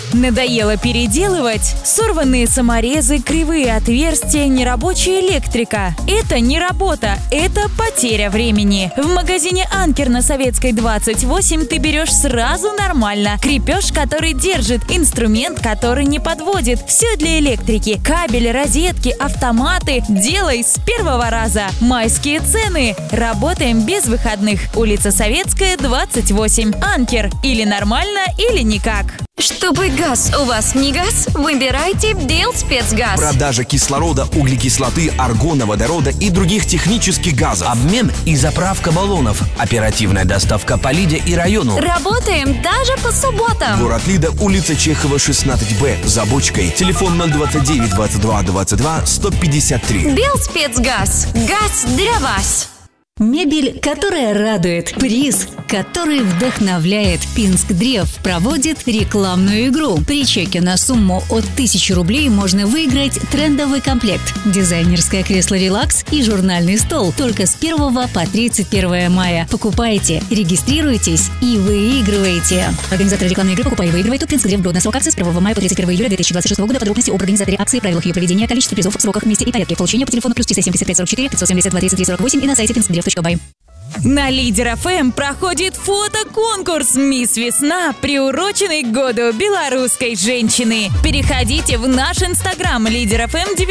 Надоело переделывать? Сорванные саморезы, кривые отверстия, нерабочая электрика. Это не работа, это потеря времени. В магазине «Анкер» на Советской 28 ты берешь сразу нормально. Крепеж, который держит, инструмент, который не подводит. Все для электрики. Кабель, розетки, автоматы. Делай с первого раза. Майские цены. Работаем без выходных. Улица Советская, 28. «Анкер». Или нормально, или никак. Чтобы газ у вас не гас, выбирайте Белспецгаз. Продажа кислорода, углекислоты, аргона, водорода и других технических газов. Обмен и заправка баллонов. Оперативная доставка по Лиде и району. Работаем даже по субботам. Город Лида, улица Чехова, 16Б, за бочкой. Телефон 029 22 22 153. Белспецгаз. Газ для вас. Мебель, которая радует. Приз, который вдохновляет. Пинск Древ проводит рекламную игру. При чеке на сумму от 1000 рублей можно выиграть трендовый комплект, дизайнерское кресло «Релакс» и журнальный стол. Только с 1 по 31 мая. Покупайте, регистрируйтесь и выигрывайте. Организатор рекламной игры «Покупай и выигрывай». Тут Пинск Древ. Годный срок акции с 1 мая по 31 июля 2026 года. Подробности об организаторе акции, правилах ее проведения, количестве призов, сроках, месте и порядке получения по телефону +3 75 44 572 33 48 и на сайте pinkdrev.by. На Лидер ФМ проходит фотоконкурс «Мисс Весна», приуроченный к году белорусской женщины. Переходите в наш инстаграм Лидер ФМ